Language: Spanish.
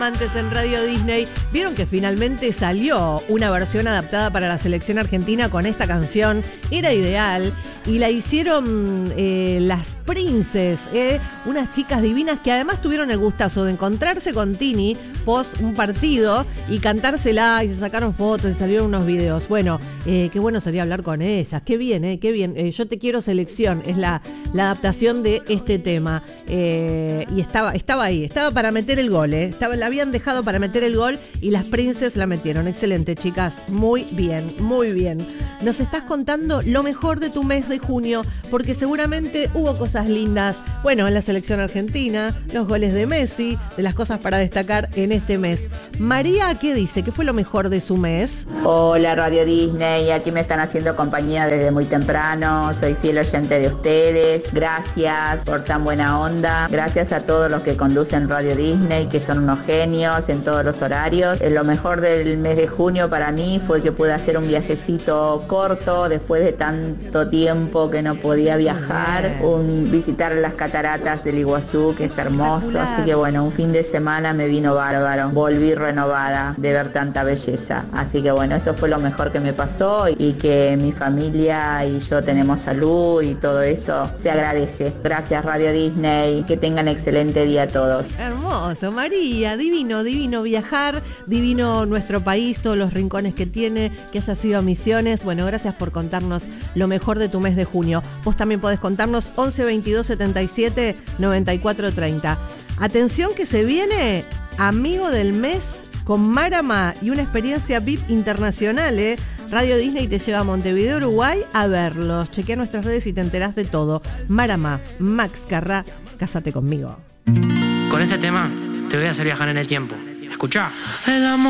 Antes en Radio Disney, vieron que finalmente salió una versión adaptada para la selección argentina con esta canción. Era ideal y la hicieron las Princes, unas chicas divinas que además tuvieron el gustazo de encontrarse con Tini post un partido y cantársela y se sacaron fotos y salieron unos videos. Bueno, qué bueno sería hablar con ellas, qué bien, qué bien. Yo te quiero selección, es la adaptación de este tema. Y estaba ahí, estaba para meter el gol, la habían dejado para meter el gol y las Princes la metieron. Excelente, chicas, muy bien, muy bien. Nos estás contando lo mejor de tu mes de junio, porque seguramente hubo cosas lindas, bueno, en la selección argentina, los goles de Messi, de las cosas para destacar en este mes. María, ¿qué dice? ¿Qué fue lo mejor de su mes? Hola Radio Disney, aquí me están haciendo compañía desde muy temprano, soy fiel oyente de ustedes, gracias por tan buena onda, gracias a todos los que conducen Radio Disney, que son unos genios en todos los horarios. Lo mejor del mes de junio para mí fue que pude hacer un viajecito corto después de tanto tiempo que no podía viajar, visitar las cataratas del Iguazú, que es hermoso, así que bueno, un fin de semana me vino bárbaro, volví renovada de ver tanta belleza, así que bueno, eso fue lo mejor que me pasó y que mi familia y yo tenemos salud y todo eso se agradece. Gracias Radio Disney, que tengan excelente día a todos. Hermoso, María, divino, divino viajar, divino nuestro país, todos los rincones que tiene, que haya sido a Misiones. Bueno, gracias por contarnos lo mejor de tu mes de junio. Vos también podés contarnos 11 22 77 94 30. Atención que se viene Amigo del Mes con Marama y una experiencia VIP internacional, Radio Disney te lleva a Montevideo, Uruguay a verlos. Chequea nuestras redes y te enterás de todo. Marama, Max Carrá, cásate conmigo. Con este tema te voy a hacer viajar en el tiempo. Escuchá. El amor